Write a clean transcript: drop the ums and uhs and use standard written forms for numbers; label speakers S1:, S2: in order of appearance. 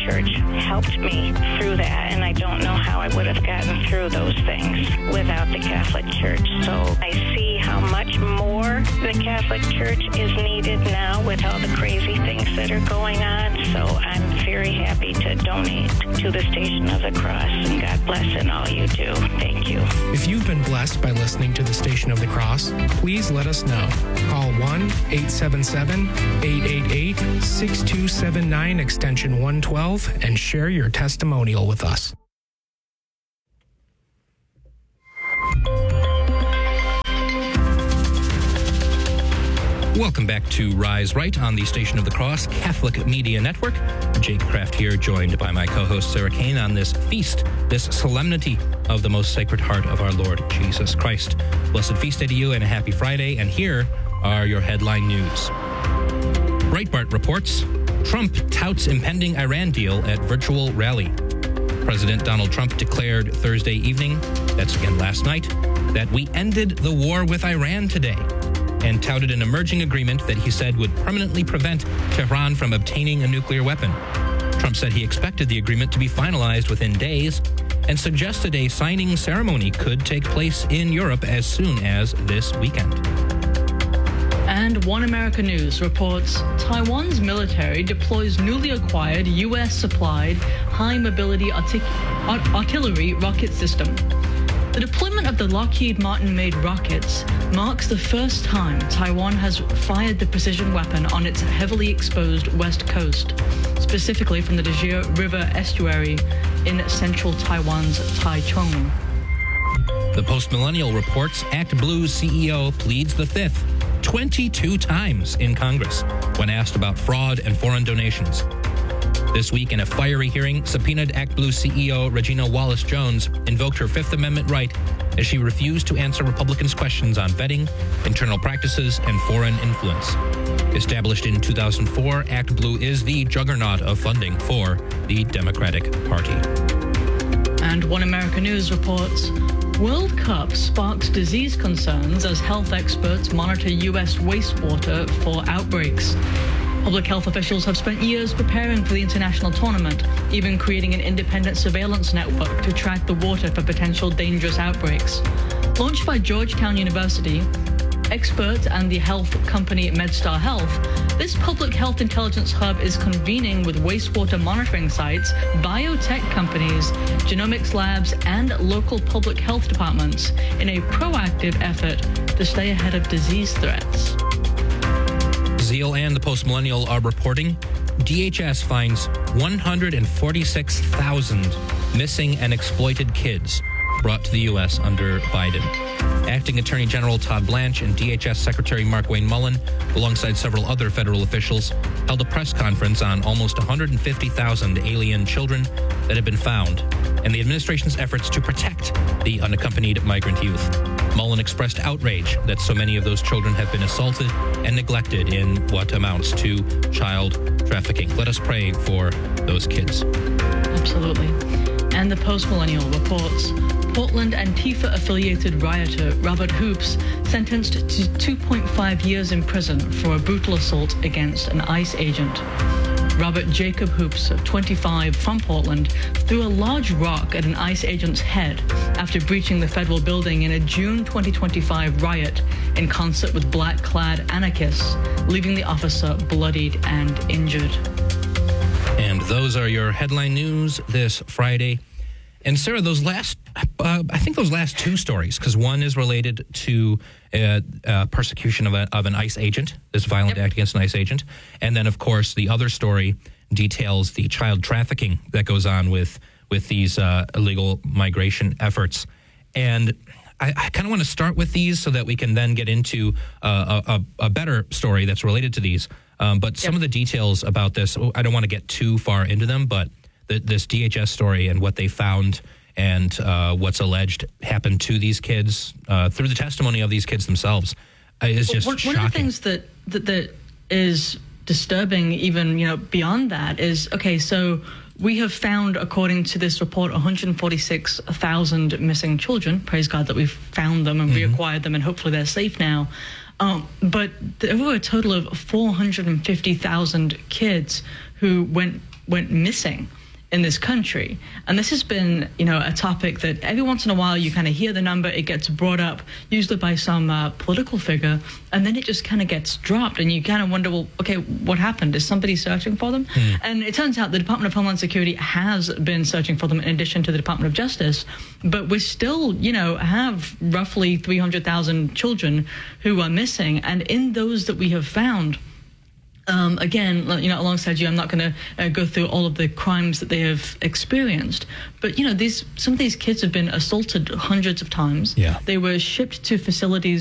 S1: Church helped me through that, and I don't know how I would have gotten through those things without the Catholic Church. So I see how much more the Catholic Church is needed now with all the crazy things that are going on. So I'm very happy to donate to the Station of the Cross, and God bless in all you do. Thank you.
S2: If you've been blessed by listening to the Station of the Cross, please let us know. Call 1-877-888-6279 extension 112 and share your testimonial with us.
S3: Welcome back to Rise Right on the Station of the Cross Catholic Media Network. Jake Kraft here, joined by my co-host Sarah Kane on this feast, this solemnity of the most sacred heart of our Lord Jesus Christ. Blessed feast day to you and a happy Friday. And here are your headline news. Breitbart reports, Trump touts impending Iran deal at virtual rally. President Donald Trump declared Thursday evening, that's again last night, that we ended the war with Iran today, and touted an emerging agreement that he said would permanently prevent Tehran from obtaining a nuclear weapon. Trump said he expected the agreement to be finalized within days and suggested a signing ceremony could take place in Europe as soon as this weekend.
S4: And One America News reports Taiwan's military deploys newly acquired U.S.-supplied high-mobility artillery rocket system. The deployment of the Lockheed Martin-made rockets marks the first time Taiwan has fired the precision weapon on its heavily exposed west coast, specifically from the Dezhou River estuary in central Taiwan's Taichung.
S3: The Post-Millennial reports ActBlue's CEO pleads the Fifth 22 times in Congress when asked about fraud and foreign donations. This week, in a fiery hearing, subpoenaed ActBlue CEO Regina Wallace-Jones invoked her Fifth Amendment right as she refused to answer Republicans' questions on vetting, internal practices, and foreign influence. Established in 2004, ActBlue is the juggernaut of funding for the Democratic Party.
S4: And One America News reports World Cup sparks disease concerns as health experts monitor U.S. wastewater for outbreaks. Public health officials have spent years preparing for the international tournament, even creating an independent surveillance network to track the water for potential dangerous outbreaks. Launched by Georgetown University, experts and the health company MedStar Health, this public health intelligence hub is convening with wastewater monitoring sites, biotech companies, genomics labs, and local public health departments in a proactive effort to stay ahead of disease threats.
S3: Zeal and the Post-Millennial are reporting DHS finds 146,000 missing and exploited kids brought to the U.S. under Biden. Acting Attorney General Todd Blanche and DHS Secretary Markwayne Mullin, alongside several other federal officials, held a press conference on almost 150,000 alien children that have been found and the administration's efforts to protect the unaccompanied migrant youth. Mullin expressed outrage that so many of those children have been assaulted and neglected in what amounts to child trafficking. Let us pray for those kids.
S4: Absolutely. And the Post-Millennial reports Portland Antifa-affiliated rioter Robert Hoops sentenced to 2.5 years in prison for a brutal assault against an ICE agent. Robert Jacob Hoops, 25, from Portland, threw a large rock at an ICE agent's head after breaching the federal building in a June 2025 riot in concert with black-clad anarchists, leaving the officer bloodied and injured.
S3: And those are your headline news this Friday. And Sarah, those last, I think those last two stories, because one is related to persecution of an ICE agent, this violent act against an ICE agent. And then, of course, the other story details the child trafficking that goes on with these illegal migration efforts. And I kind of want to start with these so that we can then get into a better story that's related to these. But some of the details about this, I don't want to get too far into them, but this DHS story and what they found and what's alleged happened to these kids through the testimony of these kids themselves is just shocking. One
S4: of the things that is disturbing, even beyond that, is so we have found, according to this report, 146,000 missing children. Praise God that we've found them and reacquired them, and hopefully they're safe now. But there were a total of 450,000 kids who went went missing in this country. And this has been, a topic that every once in a while you kind of hear the number, it gets brought up, usually by some political figure, and then it just kind of gets dropped, and you kind of wonder, well, okay, what happened? Is somebody searching for them? And it turns out the Department of Homeland Security has been searching for them in addition to the Department of Justice, but we still, have roughly 300,000 children who are missing, and in those that we have found, again, alongside you, I'm not going to go through all of the crimes that they have experienced. But, some of these kids have been assaulted hundreds of times.
S3: Yeah.
S4: They were shipped to facilities